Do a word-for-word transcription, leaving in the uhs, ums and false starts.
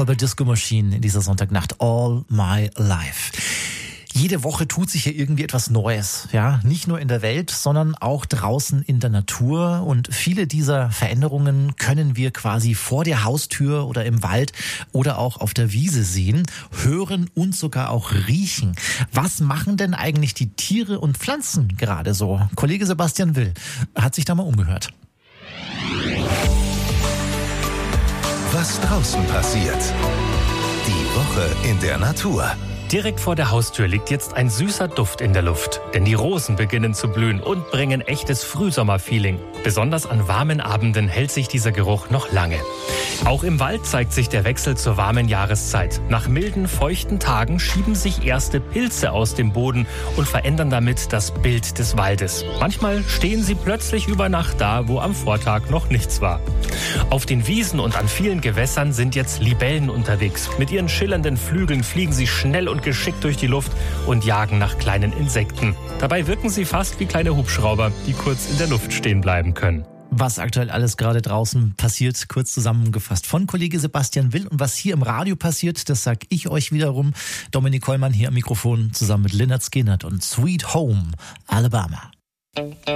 Pulver Disco Machine in dieser Sonntagnacht. All My Life. Jede Woche tut sich hier irgendwie etwas Neues, ja, nicht nur in der Welt, sondern auch draußen in der Natur, und viele dieser Veränderungen können wir quasi vor der Haustür oder im Wald oder auch auf der Wiese sehen, hören und sogar auch riechen. Was machen denn eigentlich die Tiere und Pflanzen gerade so? Kollege Sebastian Will hat sich da mal umgehört. Was draußen passiert. Die Woche in der Natur. Direkt vor der Haustür liegt jetzt ein süßer Duft in der Luft, denn die Rosen beginnen zu blühen und bringen echtes Frühsommerfeeling. Besonders an warmen Abenden hält sich dieser Geruch noch lange. Auch im Wald zeigt sich der Wechsel zur warmen Jahreszeit. Nach milden, feuchten Tagen schieben sich erste Pilze aus dem Boden und verändern damit das Bild des Waldes. Manchmal stehen sie plötzlich über Nacht da, wo am Vortag noch nichts war. Auf den Wiesen und an vielen Gewässern sind jetzt Libellen unterwegs. Mit ihren schillernden Flügeln fliegen sie schnell und geschickt durch die Luft und jagen nach kleinen Insekten. Dabei wirken sie fast wie kleine Hubschrauber, die kurz in der Luft stehen bleiben können. Was aktuell alles gerade draußen passiert, kurz zusammengefasst von Kollege Sebastian Will. Und was hier im Radio passiert, das sag ich euch wiederum. Dominik Kollmann hier am Mikrofon zusammen mit Lynyrd Skynyrd und Sweet Home Alabama.